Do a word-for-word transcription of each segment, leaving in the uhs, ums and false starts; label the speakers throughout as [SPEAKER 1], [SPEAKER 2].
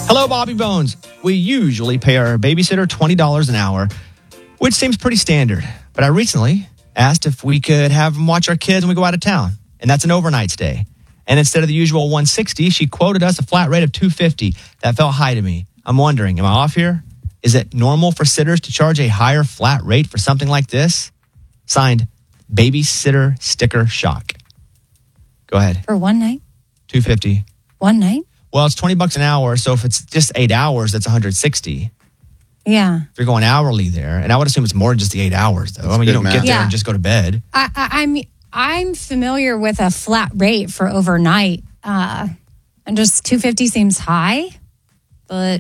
[SPEAKER 1] Hello, Bobby Bones. We usually pay our babysitter twenty dollars an hour, which seems pretty standard. But I recently asked if we could have them watch our kids when we go out of town, and that's an overnight stay. And instead of the usual one hundred sixty dollars, she quoted us a flat rate of two hundred fifty dollars. That felt high to me. I'm wondering, am I off here? Is it normal for sitters to charge a higher flat rate for something like this? Signed, Babysitter Sticker Shock. Go ahead.
[SPEAKER 2] For one night?
[SPEAKER 1] two hundred fifty dollars.
[SPEAKER 2] One night?
[SPEAKER 1] Well, it's twenty bucks an hour, so if it's just eight hours, that's one hundred sixty dollars.
[SPEAKER 2] Yeah.
[SPEAKER 1] If you're going hourly there, and I would assume it's more than just the eight hours, though. That's I mean, you don't math. get there
[SPEAKER 2] yeah.
[SPEAKER 1] and just go to bed.
[SPEAKER 2] I, I, I'm I'm familiar with a flat rate for overnight, uh, and just two hundred fifty dollars seems high, but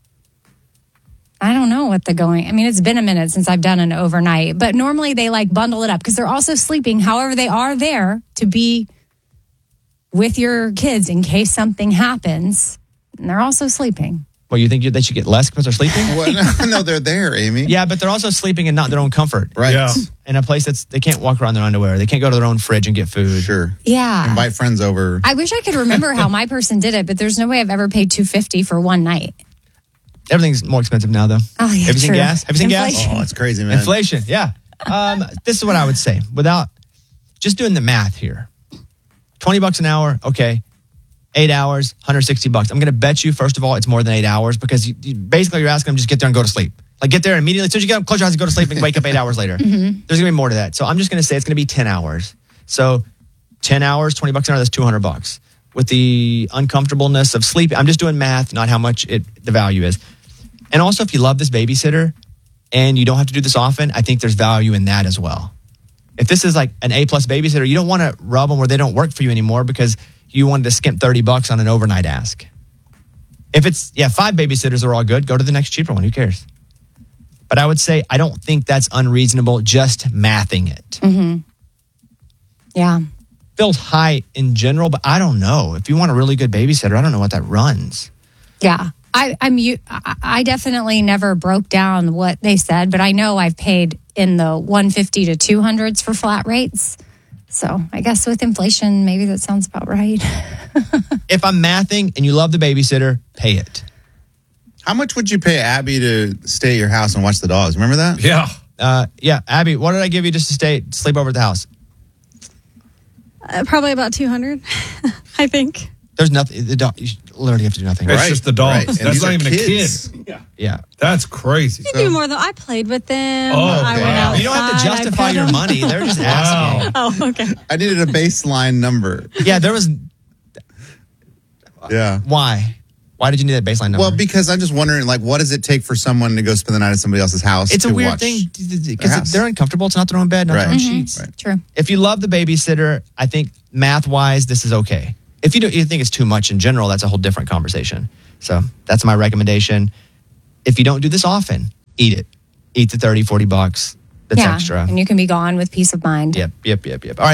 [SPEAKER 2] I don't know what the going. I mean, it's been a minute since I've done an overnight, but normally they like bundle it up because they're also sleeping. However, they are there to be with your kids in case something happens, and they're also sleeping.
[SPEAKER 1] Well, you think they should get less because they're sleeping?
[SPEAKER 3] Well, no, no, they're there, Amy.
[SPEAKER 1] Yeah, but they're also sleeping in not their own comfort.
[SPEAKER 3] Right.
[SPEAKER 4] Yeah.
[SPEAKER 1] In a place that's, they can't walk around their underwear. They can't go to their own fridge and get food.
[SPEAKER 3] Sure.
[SPEAKER 2] Yeah.
[SPEAKER 3] Invite friends over.
[SPEAKER 2] I wish I could remember how my person did it, but there's no way I've ever paid two hundred fifty dollars for one night.
[SPEAKER 1] Everything's more expensive now, though.
[SPEAKER 2] Oh, yeah,
[SPEAKER 1] Have you seen
[SPEAKER 2] true.
[SPEAKER 1] gas? Have you seen
[SPEAKER 2] Inflation.
[SPEAKER 1] gas?
[SPEAKER 3] Oh, it's crazy, man.
[SPEAKER 1] Inflation, yeah. Um, this is what I would say. Without just doing the math here. twenty bucks an hour, okay. Eight hours, one hundred sixty bucks. I'm going to bet you, first of all, it's more than eight hours because you, you, basically you're asking them just get there and go to sleep. Like get there immediately. As soon as you get up, close your eyes and go to sleep and wake up eight hours later. Mm-hmm. There's going to be more to that. So I'm just going to say it's going to be ten hours. So ten hours, twenty bucks an hour, that's two hundred bucks. With the uncomfortableness of sleep, I'm just doing math, not how much it the value is. And also, if you love this babysitter and you don't have to do this often, I think there's value in that as well. If this is like an A-plus babysitter, you don't want to rub them where they don't work for you anymore because you wanted to skimp thirty bucks on an overnight ask. If it's, yeah, five babysitters are all good, go to the next cheaper one. Who cares? But I would say I don't think that's unreasonable, just mathing it.
[SPEAKER 2] Mm-hmm. Yeah.
[SPEAKER 1] Feels high in general, but I don't know. If you want a really good babysitter, I don't know what that runs.
[SPEAKER 2] Yeah. I, I'm you. I definitely never broke down what they said, but I know I've paid in the one hundred fifty to two hundreds for flat rates. So I guess with inflation, maybe that sounds about right.
[SPEAKER 1] If I'm mathing and you love the babysitter, pay it.
[SPEAKER 3] How much would you pay Abby to stay at your house and watch the dogs? Remember that?
[SPEAKER 4] Yeah.
[SPEAKER 1] Uh, yeah, Abby, what did I give you just to stay sleep over at the house?
[SPEAKER 5] Uh, probably about two hundred, I think.
[SPEAKER 1] There's nothing. The dog, you literally have to do nothing.
[SPEAKER 4] It's
[SPEAKER 1] Right?
[SPEAKER 4] just the dogs.
[SPEAKER 3] Right. And
[SPEAKER 4] That's
[SPEAKER 3] these
[SPEAKER 4] not
[SPEAKER 3] are
[SPEAKER 4] even
[SPEAKER 3] kids.
[SPEAKER 4] a kid. Yeah.
[SPEAKER 1] Yeah.
[SPEAKER 4] That's crazy.
[SPEAKER 5] I do more though. I played with them.
[SPEAKER 4] Oh,
[SPEAKER 5] I
[SPEAKER 4] okay.
[SPEAKER 5] went outside.
[SPEAKER 1] You don't have to
[SPEAKER 5] I
[SPEAKER 1] justify
[SPEAKER 5] pet
[SPEAKER 1] your
[SPEAKER 5] them.
[SPEAKER 1] money. They're just
[SPEAKER 4] Wow.
[SPEAKER 1] asking.
[SPEAKER 5] Oh, okay.
[SPEAKER 3] I needed a baseline number.
[SPEAKER 1] Yeah, there was.
[SPEAKER 3] Yeah.
[SPEAKER 1] Why? Why did you need that baseline number?
[SPEAKER 3] Well, because I'm just wondering, like, what does it take for someone to go spend the night at somebody else's house?
[SPEAKER 1] it's a
[SPEAKER 3] to
[SPEAKER 1] weird
[SPEAKER 3] watch
[SPEAKER 1] thing
[SPEAKER 3] their
[SPEAKER 1] because
[SPEAKER 3] house?
[SPEAKER 1] they're uncomfortable. It's not their own bed, not
[SPEAKER 3] Right.
[SPEAKER 1] their own
[SPEAKER 3] Mhm.
[SPEAKER 1] sheets.
[SPEAKER 3] Right.
[SPEAKER 2] True.
[SPEAKER 1] If you love the babysitter, I think math wise, this is okay. If you, do, you think it's too much in general, that's a whole different conversation. So that's my recommendation. If you don't do this often, eat it. Eat the thirty, forty bucks. That's
[SPEAKER 2] yeah.
[SPEAKER 1] extra.
[SPEAKER 2] And you can be gone with peace of mind.
[SPEAKER 1] Yep, yep, yep, yep. All right.